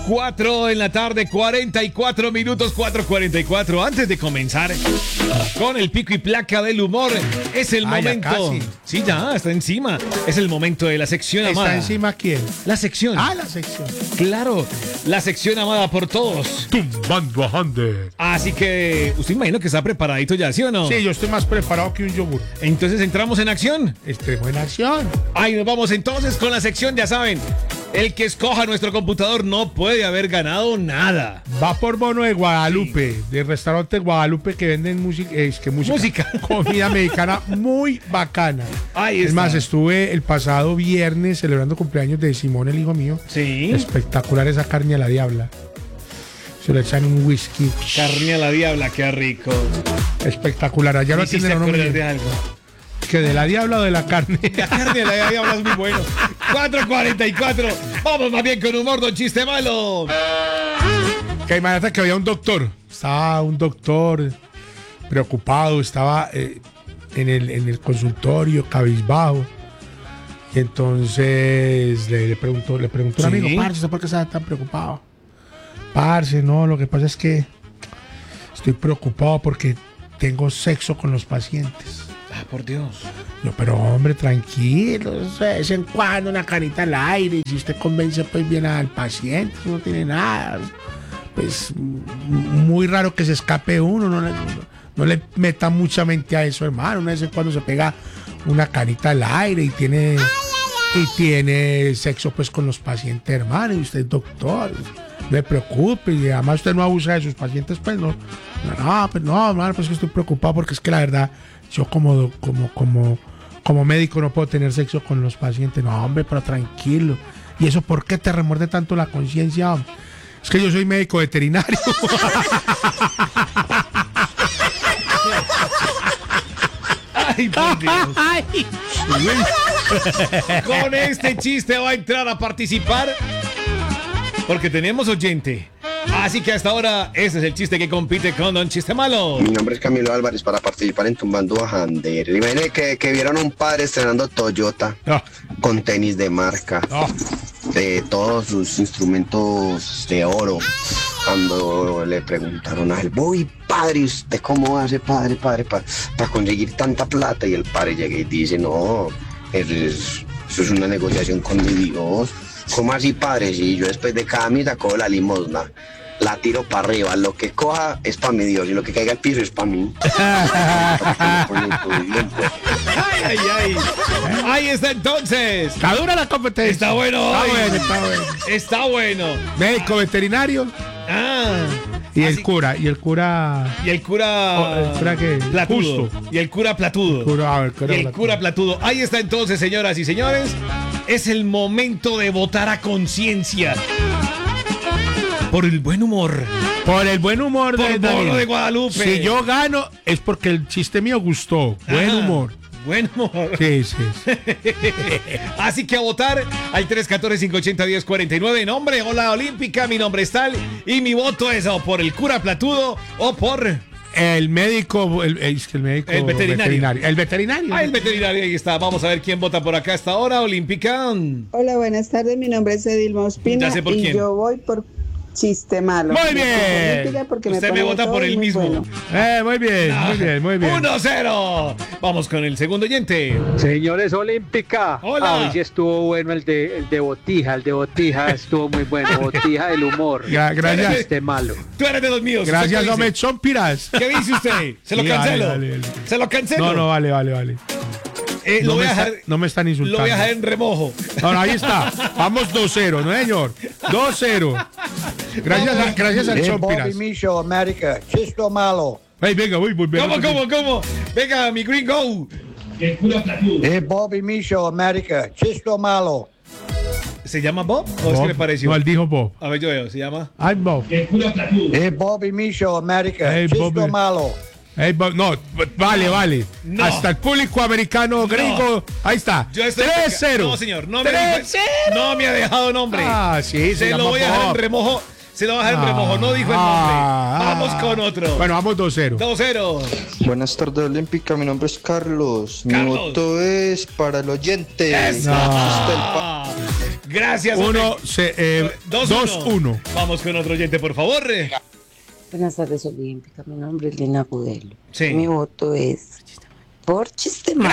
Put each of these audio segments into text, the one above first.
4 en la tarde, 44 minutos, 4:44. Antes de comenzar con el pico y placa del humor, es el momento. Ya casi. Sí, ya, está encima. Es el momento de la sección amada. ¿Está encima quién? La sección. La sección. Claro, la sección amada por todos. Tumbando a Hander. Así que, usted imagino que está preparadito ya, ¿sí o no? Sí, yo estoy más preparado que un yogur. Entonces entramos en acción. Extremo en acción. Ahí nos vamos entonces con la sección, ya saben. El que escoja nuestro computador no puede haber ganado nada. Va por bono de Guadalupe, del restaurante Guadalupe que venden música. Comida mexicana muy bacana. Ahí Es está. más, estuve el pasado viernes celebrando cumpleaños de Simón, el hijo mío. Sí. Espectacular esa carne a la diabla. Se le echan un whisky. Carne a la diabla, qué rico. Espectacular. Allá lo Me hiciste atienden a uno acordar de muy- algo. ¿Que de la diabla o de la carne? La carne a la diabla es muy bueno. 4:44. Vamos más bien con humor, don Chiste Malo. Que imagínate que había un doctor. Estaba un doctor preocupado, estaba en el consultorio, cabizbajo. Y entonces le preguntó a un Sí. amigo, parce, ¿usted por qué está tan preocupado? Parce, no, lo que pasa es que estoy preocupado porque tengo sexo con los pacientes. Ah, por Dios. Yo, pero hombre, tranquilo, eso de vez en cuando una carita al aire, y si usted convence pues bien al paciente, no tiene nada. Pues muy raro que se escape uno, no le meta mucha mente a eso, hermano. Una vez en cuando se pega una carita al aire y tiene sexo pues con los pacientes, hermano, y usted es doctor. No me preocupe, y además usted no abusa de sus pacientes, pues no, hermano, pues que estoy preocupado porque es que la verdad, yo como médico no puedo tener sexo con los pacientes. No, hombre, pero tranquilo. ¿Y eso por qué te remuerde tanto la conciencia, hombre? Es que yo soy médico veterinario. Ay, por Dios. Con este chiste va a entrar a participar porque tenemos oyente. Así que hasta ahora ese es el chiste que compite con don Chiste Malo. Mi nombre es Camilo Álvarez para participar en Tumbando a Hander. Imagínate que vieron a un padre estrenando Toyota No, con tenis de marca, no. de todos sus instrumentos de oro. Cuando le preguntaron a él, uy, padre, ¿usted cómo hace, padre, para conseguir tanta plata? Y el padre llega y dice, no, eso es una negociación con mi Dios. ¿Cómo así, padre? Si yo después de cada misa cojo la limosna, la tiro para arriba, lo que coja es para mi Dios y lo que caiga al piso es para mí. Ay. Ahí está entonces. Está dura la competencia. Está bueno Está hoy. bueno, está bueno. Está bueno. Médico veterinario Ah. y Así- el cura. Y el cura. ¿El cura qué? Platudo. Justo. Y el cura platudo. Y el cura platudo. Ahí está entonces, señoras y señores. Es el momento de votar a conciencia. Por el buen humor. Por el buen humor Por de Bono David. de Guadalupe. Si yo gano es porque el chiste mío gustó. Buen Ajá. humor. Buen humor. Sí. Así que a votar al 314-580-1049. Nombre, hola Olímpica, mi nombre es tal. Y mi voto es o por el cura platudo o por... El médico, el veterinario. El veterinario. Ah, el veterinario, ahí está. Vamos a ver quién vota por acá hasta ahora, Olímpica. Hola, buenas tardes. Mi nombre es Edilma Ospina Ya sé por y quién. yo voy por Chiste Malo. Muy bien. Olímpica porque Usted me pone vota todo por y el muy mismo. bueno. Muy bien. 1-0. Vamos con el segundo oyente. Señores Olímpica, Hola. hoy sí estuvo bueno el de Botija, estuvo muy bueno, Botija del humor. Gracias. Chiste malo. Tú eres de los míos. ¿Usted Gracias, qué dice? hombre. Son piras. ¿Qué dice usted? ¿Se lo Sí, cancelo? vale. ¿Se lo cancelo? No, vale. Lo voy a dejar... No me están insultando. Lo voy a dejar en remojo. No, ahí está. Vamos 2-0, ¿no, señor? 2-0. Gracias al Son Piras. Micho, América, chiste malo. Hey, venga, voy. ¿Cómo? Venga, mi gringo. Bobby Micho, América, chiste malo. ¿Se llama Bob? ¿O es que le pareció? No, él dijo Bob. A ver, yo veo. ¿Se llama? Ay, Bob. Bobby Micho, América, Hey, chiste Bobby. malo. Hey, Bob. No, vale. No. Hasta el público americano gringo. Ahí está. Yo estoy... 3-0. No, señor. No me 3-0. no me ha dejado nombre. Ah, sí, Se llama lo voy a dejar en Bob. remojo. Se lo voy a dejar en remojo. No dijo el nombre. Vamos con otro. Bueno, vamos 2-0. 2-0. Buenas tardes, Olímpica. Mi nombre es Carlos. Mi Carlos. voto es para el oyente. ¡Eso! Chiste del pa- Gracias. 2-1. Vamos con otro oyente, por favor. Buenas tardes, Olímpica. Mi nombre es Lina Budelo. Sí. Mi voto es por chiste malo.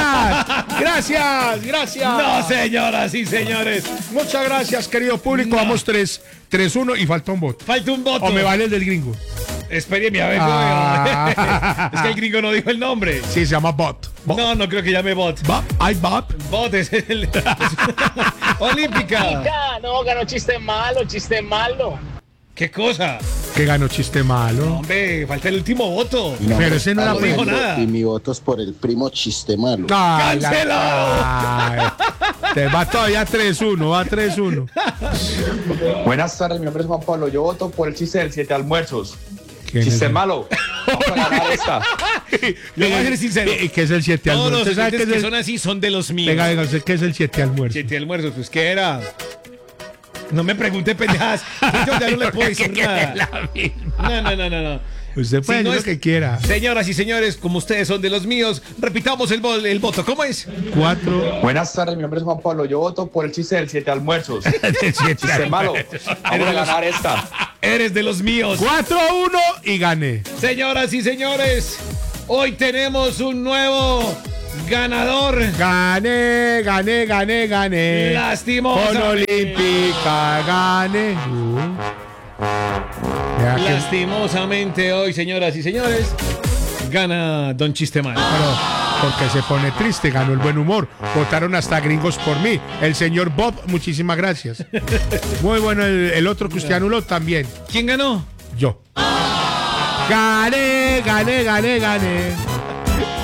Gracias. No, señoras y señores. Muchas gracias, querido público. No. Vamos 3-1 y falta un voto. Falta un voto. O me vale el del gringo. Espéreme a ver. Es que el gringo no dijo el nombre. Sí, se llama Bot. No creo que llame Bot. Bot. Bot es el... Olímpica. No, ganó chiste malo. ¿Qué cosa? Que ganó chiste malo. Hombre, falta el último voto. Pero ese no No dijo nada. Y mi voto es por el primo chiste malo. ¡Cancelado! Te va todavía 3-1, va 3-1. Buenas tardes, mi nombre es Juan Pablo. Yo voto por el chiste del 7 almuerzos. ¿Quién Chiste es? malo. Vamos a ganar esta. Yo voy a ser sincero. ¿Qué es el 7 Todos almuerzos? los ¿Sabe qué oyentes es que el... son así son de los míos. Venga, ¿qué es el 7 almuerzos? 7 almuerzos, pues ¿qué era? No me pregunte pendejadas. Yo ya no le puedo decir nada. No. Usted puede Si no decir lo es- que quiera. Señoras y señores, como ustedes son de los míos, repitamos el voto. ¿Cómo es? 4. Buenas tardes, mi nombre es Juan Pablo. Yo voto por el chiste del 7 almuerzos. Chiste malo. Vamos a ganar esta. Eres de los míos. 4-1 y gané. Señoras y señores, hoy tenemos un nuevo ganador. Gané. Lastimosamente. Con Olímpica gané. Vea que- Lastimosamente hoy, señoras y señores, gana Don Chistemal. Pero, porque se pone triste, ganó el buen humor. Votaron hasta gringos por mí. El señor Bob, muchísimas gracias. Muy bueno el otro que usted anuló también. ¿Quién ganó? Yo. Gané.